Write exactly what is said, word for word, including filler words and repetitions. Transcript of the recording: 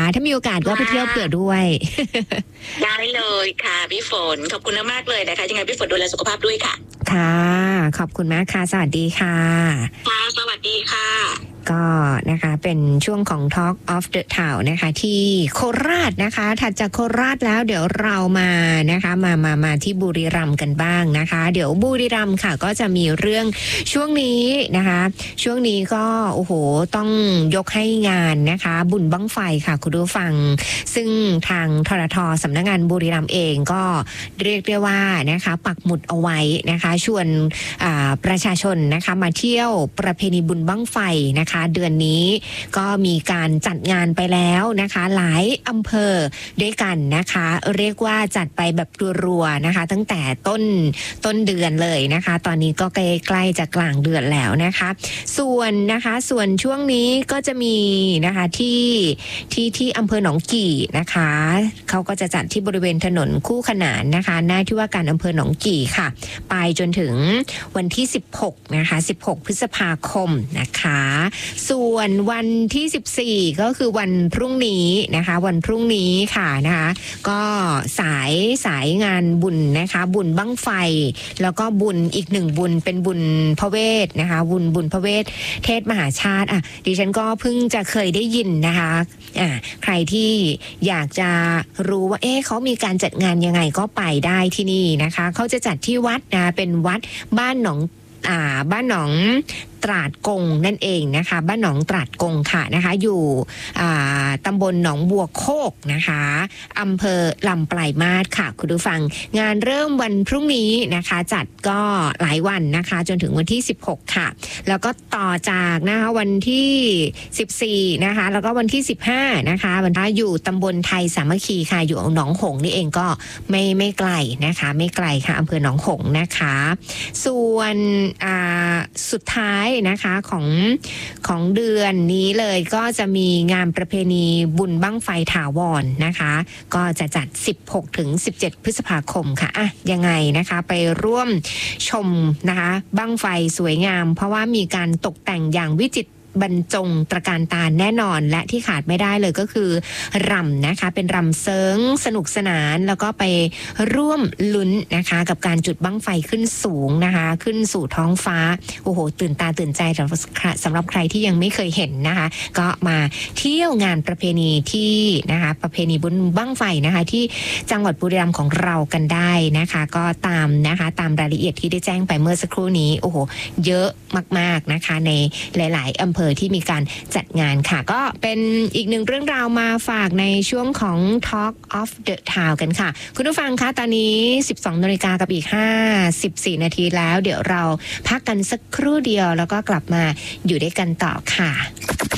ถ้ามีโอกาสก็ไปเที่ยวเผื่อด้วยได้เลยค่ะพี่ฝนขอบคุณมากๆเลยนะคะยังไงพี่ฝนดูแลสุขภาพด้วยค่ะค่ะขอบคุณมากค่ะสวัสดีค่ะค่ะสวัสดีค่ะก็นะคะเป็นช่วงของ Talk of the Town นะคะที่โคราชนะคะถัดจากโคราชแล้วเดี๋ยวเรามานะคะมามามาที่บุรีรัมย์กันบ้างนะคะเดี๋ยวบุรีรัมย์ค่ะก็จะมีเรื่องช่วงนี้นะคะช่วงนี้ก็โอ้โหต้องยกให้งานนะคะบุญบั้งไฟค่ะคุณผู้ฟังซึ่งทางทรทสำนักงานบุรีรัมย์เองก็เรียกได้ว่านะคะปักหมุดเอาไว้นะคะชวนประชาชนนะคะมาเที่ยวประเพณีบุญบั้งไฟนะคะเดือนนี้ก็มีการจัดงานไปแล้วนะคะหลายอำเภอด้วยกันนะคะเรียกว่าจัดไปแบบรัวๆนะคะตั้งแต่ต้นต้นเดือนเลยนะคะตอนนี้ก็ใกล้ๆจะกลางเดือนแล้วนะคะส่วนนะคะส่วนช่วงนี้ก็จะมีนะคะที่ที่ที่อำเภอหนองกี่นะคะเขาก็จะจัดที่บริเวณถนนคู่ขนานนะคะหน้าที่ว่าการอำเภอหนองกี่ค่ะไปจนถึงวันที่สิบหกนะคะสิบหกพฤษภาคมนะคะส่วนวันที่สิบสี่ก็คือวันพรุ่งนี้นะคะวันพรุ่งนี้ค่ะนะคะก็สายสายงานบุญนะคะบุญบั้งไฟแล้วก็บุญอีกหนึ่งบุญเป็นบุญพระเวทนะคะบุญบุญพระเวทเทศมหาชาติอ่ะดิฉันก็เพิ่งจะเคยได้ยินนะคะอ่าใครที่อยากจะรู้ว่าเอ๊ะเขามีการจัดงานยังไงก็ไปได้ที่นี่นะคะเขาจะจัดที่วัดนะเป็นวัดบ้านหนองอ่าบ้านหนองตราดกงนั่นเองนะคะบ้านหนองตราดกงค่ะนะคะอยู่ตำบลหนองบัวโคกนะคะอำเภอลำปลายมาศค่ะคุณผู้ฟังงานเริ่มวันพรุ่งนี้นะคะจัดก็หลายวันนะคะจนถึงวันที่สิบหกค่ะแล้วก็ต่อจากนะคะวันที่สิบสี่นะคะแล้วก็วันที่สิบห้านะคะวันที่อยู่ตำบลไทยสามัคคีค่ะอยู่หนองหงนี่เองก็ไม่ไม่ไกลนะคะไม่ไกลค่ะอำเภอหนองหงนะคะส่วนสุดท้ายนะคะของของเดือนนี้เลยก็จะมีงานประเพณีบุญบั้งไฟถาวรนะคะก็จะจัดสิบหกถึงสิบเจ็ดพฤษภาคมค่ะอ่ะยังไงนะคะไปร่วมชมนะคะบั้งไฟสวยงามเพราะว่ามีการตกแต่งอย่างวิจิตรบรรจงตระการตาแน่นอนและที่ขาดไม่ได้เลยก็คือรำนะคะเป็นรำเซิงสนุกสนานแล้วก็ไปร่วมลุ้นนะคะกับการจุดบั้งไฟขึ้นสูงนะคะขึ้นสู่ท้องฟ้าโอ้โหตื่นตาตื่นใจสำหรับสำหรับใครที่ยังไม่เคยเห็นนะคะก็มาเที่ยวงานประเพณีที่นะคะประเพณีบุญบั้งไฟนะคะที่จังหวัดบุรีรัมย์ของเรากันได้นะคะก็ตามนะคะตามรายละเอียดที่ได้แจ้งไปเมื่อสักครู่นี้โอ้โหเยอะมากๆนะคะในหลายๆอำเภอที่มีการจัดงานค่ะก็เป็นอีกหนึ่งเรื่องราวมาฝากในช่วงของ Talk of the Town กันค่ะคุณผู้ฟังคะตอนนี้ สิบสองนาฬิกากับอีกห้าสิบสี่นาทีแล้วเดี๋ยวเราพักกันสักครู่เดียวแล้วก็กลับมาอยู่ด้วยกันต่อค่ะ